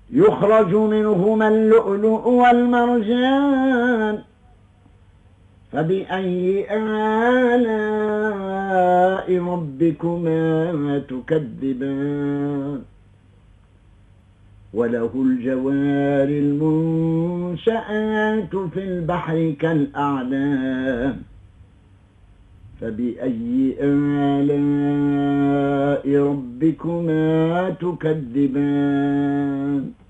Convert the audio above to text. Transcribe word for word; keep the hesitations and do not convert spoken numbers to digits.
يخرج منهما اللؤلؤ والمرجان فبأي آلاء ربكما تكذبان وله الجوار المنشآت في البحر كالأعلام فبأي آلاء ربكما تكذبان